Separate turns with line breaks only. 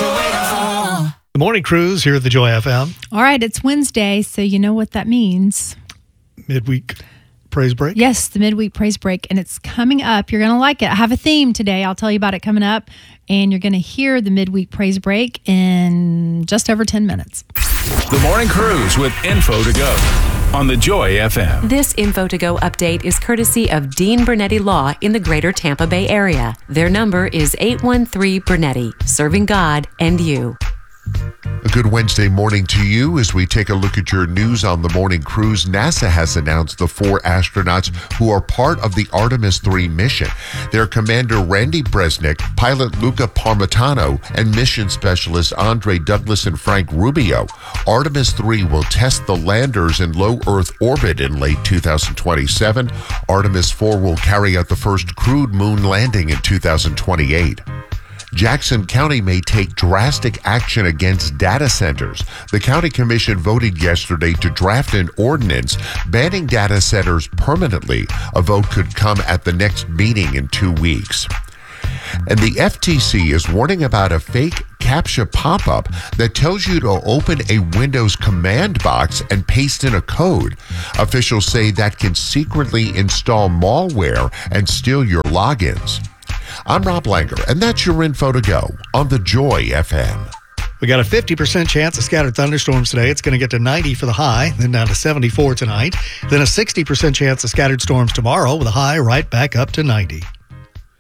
The Morning Cruise here at the Joy FM.
All right, it's Wednesday, so you know what that means.
Midweek praise break?
Yes, the midweek praise break, and it's coming up. You're going to like it. I have a theme today. I'll tell you about it coming up, and you're going to hear the midweek praise break in just over 10 minutes.
The Morning Cruise with Info to Go on the Joy FM.
This Info to Go update is courtesy of Dean Brunetti Law in the greater Tampa Bay area. Their number is 813 Brunetti, serving God and you.
A good Wednesday morning to you as we take a look at your news on the Morning Cruise. NASA has announced the 4 astronauts who are part of the Artemis 3 mission. They're Commander Randy Bresnik, pilot Luca Parmitano, and mission specialists Andre Douglas and Frank Rubio. Artemis 3 will test the landers in low Earth orbit in late 2027. Artemis 4 will carry out the first crewed moon landing in 2028. Jackson County may take drastic action against data centers. The county commission voted yesterday to draft an ordinance banning data centers permanently. A vote could come at the next meeting in 2 weeks. And the FTC is warning about a fake CAPTCHA pop-up that tells you to open a Windows command box and paste in a code. Officials say that can secretly install malware and steal your logins. I'm Rob Langer, and that's your Info to Go on the Joy FM.
We got a 50% chance of scattered thunderstorms today. It's going to get to 90 for the high, then down to 74 tonight. Then a 60% chance of scattered storms tomorrow with a high right back up to 90.